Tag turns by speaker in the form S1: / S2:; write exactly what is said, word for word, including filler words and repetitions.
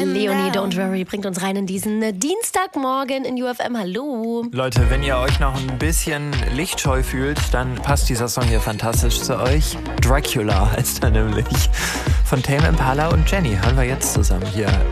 S1: Leonie Don't Worry bringt uns rein in diesen Dienstagmorgen in U F M. Hallo.
S2: Leute, wenn ihr euch noch ein bisschen lichtscheu fühlt, dann passt dieser Song hier fantastisch zu euch. Dracula heißt er nämlich. Von Tame Impala und Jenny hören wir jetzt zusammen hier